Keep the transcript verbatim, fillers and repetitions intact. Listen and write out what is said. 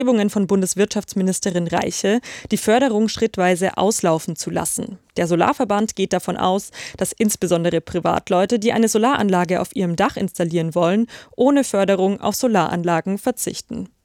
Bestrebungen von Bundeswirtschaftsministerin Reiche, die Förderung schrittweise auslaufen zu lassen. Der Solarverband geht davon aus, dass insbesondere Privatleute, die eine Solaranlage auf ihrem Dach installieren wollen, ohne Förderung auf Solaranlagen verzichten.